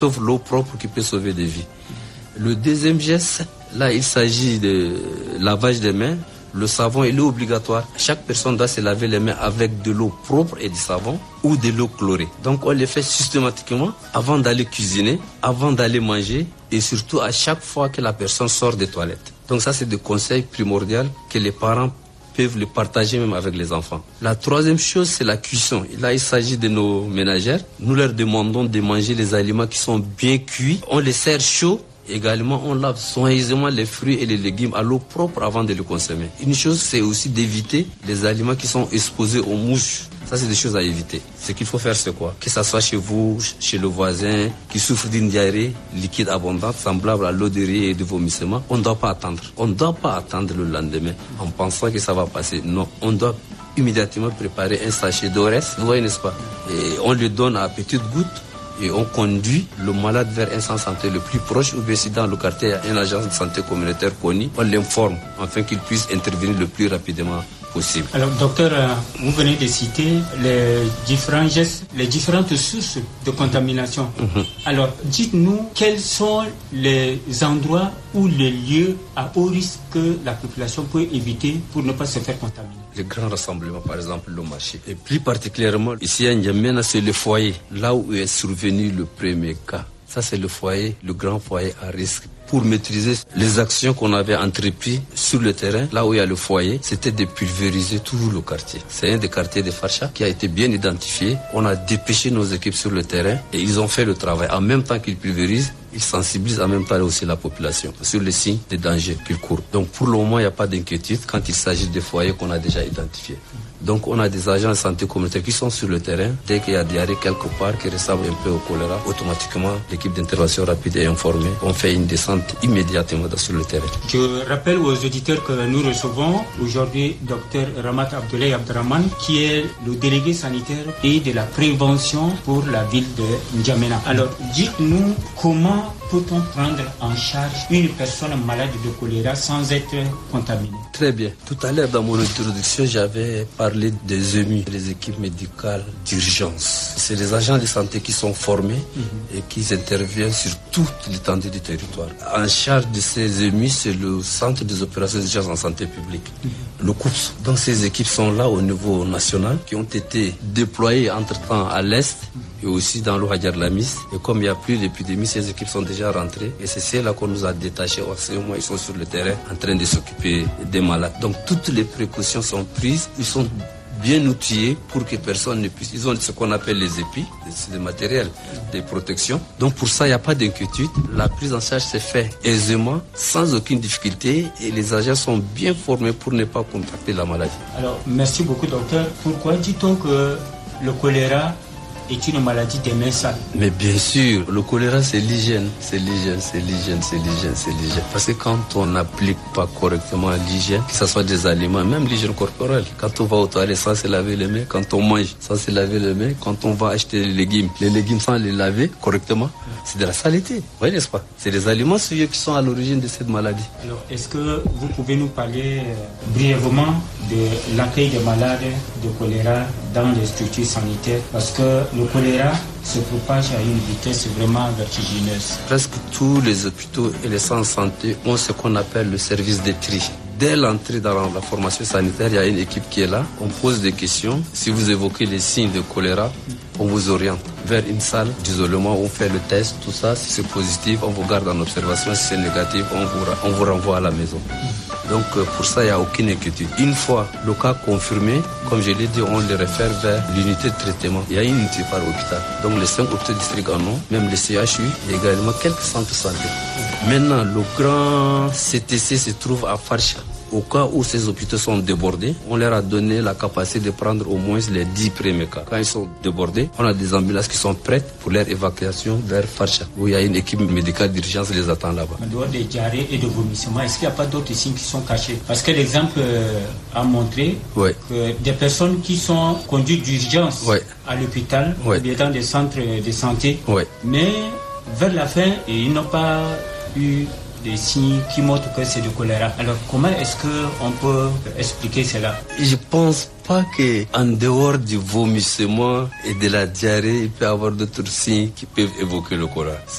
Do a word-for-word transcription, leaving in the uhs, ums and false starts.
sauf l'eau propre qui peut sauver des vies. Le deuxième geste, là, il s'agit de lavage des mains. Le savon, il est obligatoire. Chaque personne doit se laver les mains avec de l'eau propre et du savon ou de l'eau chlorée. Donc, on le fait systématiquement avant d'aller cuisiner, avant d'aller manger et surtout à chaque fois que la personne sort des toilettes. Donc, ça, c'est des conseils primordiaux que les parents peuvent le partager même avec les enfants. La troisième chose, c'est la cuisson. Là, il s'agit de nos ménagères. Nous leur demandons de manger les aliments qui sont bien cuits. On les sert chauds. Également, on lave soigneusement les fruits et les légumes à l'eau propre avant de les consommer. Une chose, c'est aussi d'éviter les aliments qui sont exposés aux mouches. Ça, c'est des choses à éviter. Ce qu'il faut faire, c'est quoi? Que ça soit chez vous, chez le voisin, qui souffre d'une diarrhée liquide abondante, semblable à l'eau de riz et de vomissement, on ne doit pas attendre. On ne doit pas attendre le lendemain en pensant que ça va passer. Non, on doit immédiatement préparer un sachet d'Ores, vous voyez, n'est-ce pas? Et on le donne à petites gouttes. Et on conduit le malade vers un centre de santé le plus proche, ou bien si dans le quartier il y a une agence de santé communautaire connue, on l'informe afin qu'il puisse intervenir le plus rapidement possible. Alors, docteur, vous venez de citer les différents gestes, les différentes sources de contamination. Mm-hmm. Alors, dites-nous quels sont les endroits ou les lieux à haut risque que la population peut éviter pour ne pas se faire contaminer. Les grands rassemblements, par exemple le marché. Et plus particulièrement, ici à N'Djamena, c'est le foyer, là où est survenu le premier cas. Ça, c'est le foyer, le grand foyer à risque. Pour maîtriser les actions qu'on avait entreprises sur le terrain, là où il y a le foyer, c'était de pulvériser tout le quartier. C'est un des quartiers de Farsha qui a été bien identifié. On a dépêché nos équipes sur le terrain et ils ont fait le travail. En même temps qu'ils pulvérisent, ils sensibilisent en même temps aussi la population sur les signes de danger qu'ils courent. Donc pour le moment, il n'y a pas d'inquiétude quand il s'agit des foyers qu'on a déjà identifiés. Donc on a des agents de santé communautaire qui sont sur le terrain. Dès qu'il y a diarrhée quelque part qui ressemble un peu au choléra, automatiquement l'équipe d'intervention rapide est informée. On fait une descente immédiatement sur le terrain. Je rappelle aux auditeurs que nous recevons aujourd'hui Dr Ramat Abdoulaye Abdraman, qui est le délégué sanitaire et de la prévention pour la ville de N'Djamena. Alors dites-nous comment peut-on prendre en charge une personne malade de choléra sans être contaminée? Très bien. Tout à l'heure dans mon introduction, j'avais parlé des E M U, les équipes médicales d'urgence. C'est les agents de santé qui sont formés mm-hmm. et qui interviennent sur toute l'étendue du territoire. En charge de ces E M U, c'est le Centre des opérations d'urgence en santé publique, mm-hmm. le C O P S. Donc ces équipes sont là au niveau national, qui ont été déployées entre-temps à l'Est, et aussi dans le Hadjar Lamis. Et comme il n'y a plus d'épidémie, ces équipes sont déjà rentrées. Et c'est celles-là qu'on nous a détachées. En ce moment, ils sont sur le terrain en train de s'occuper des malades. Donc toutes les précautions sont prises. Ils sont bien outillés pour que personne ne puisse... Ils ont ce qu'on appelle les épis, c'est des matériels de protection. Donc pour ça, il n'y a pas d'inquiétude. La prise en charge s'est faite aisément, sans aucune difficulté. Et les agents sont bien formés pour ne pas contracter la maladie. Alors, merci beaucoup, docteur. Pourquoi dit-on que le choléra est une maladie des mains sales? Mais bien sûr, le choléra c'est l'hygiène, c'est l'hygiène, c'est l'hygiène, c'est l'hygiène, c'est l'hygiène. Parce que quand on n'applique pas correctement l'hygiène, que ce soit des aliments, même l'hygiène corporelle, quand on va aux toilettes sans se laver les mains, quand on mange sans se laver les mains, quand on va acheter les légumes, les légumes sans les laver correctement, c'est de la saleté, vous voyez, n'est-ce pas? C'est les aliments souillés qui sont à l'origine de cette maladie. Alors, est-ce que vous pouvez nous parler euh, brièvement de l'accueil des malades de choléra dans les structures sanitaires? Parce que le choléra se propage à une vitesse vraiment vertigineuse. Presque tous les hôpitaux et les centres de santé ont ce qu'on appelle le service de tri. Dès l'entrée dans la formation sanitaire, il y a une équipe qui est là. On pose des questions. Si vous évoquez les signes de choléra, on vous oriente vers une salle d'isolement où on fait le test, tout ça. Si c'est positif, on vous garde en observation. Si c'est négatif, on vous, on vous renvoie à la maison. Donc pour ça, il n'y a aucune inquiétude. Une fois le cas confirmé, comme je l'ai dit, on le réfère vers l'unité de traitement. Il y a une unité par hôpital. Donc les cinq hôpitaux districts en ont, même les C H U et également quelques centres de santé. Maintenant, le grand C T C se trouve à Farsha. Au cas où ces hôpitaux sont débordés, on leur a donné la capacité de prendre au moins les dix premiers cas. Quand ils sont débordés, on a des ambulances qui sont prêtes pour leur évacuation vers Farsha, où il y a une équipe médicale d'urgence qui les attend là-bas. En dehors des diarrhées et de vomissements, est-ce qu'il n'y a pas d'autres signes qui sont cachés? Parce que l'exemple euh, a montré ouais. que des personnes qui sont conduites d'urgence ouais. à l'hôpital, ouais. ou bien dans des centres de santé, ouais. mais vers la fin, ils n'ont pas eu des signes qui montrent que c'est du choléra. Alors comment est-ce qu'on peut expliquer cela? Je pense pas qu'en dehors du vomissement et de la diarrhée, il peut y avoir d'autres signes qui peuvent évoquer le choléra.